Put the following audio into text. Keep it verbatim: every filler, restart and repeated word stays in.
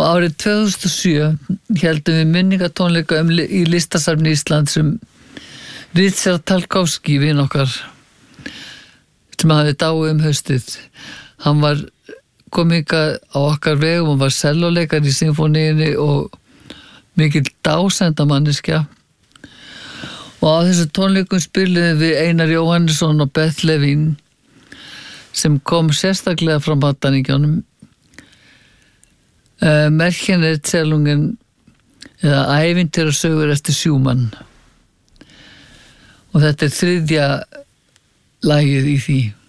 Og árið tvö þúsund og sjö heldum við minningatónleika um, í listasafni Íslands um Richard Talkowski, vin okkar, sem hafði dáið um haustið. Hann var komingað á okkar vegum og var sellóleikar í symfóníunni og mikill dásendamanniskja. Og á þessu tónleikum spiluðum við Einar Jóhannesson og Beth Levine sem kom sérstaklega frá Bandaríkjunum. Uh, Märchenerzählungen eða ævintýrasögur eftir Schumann. Og þetta er þriðja lagið í því.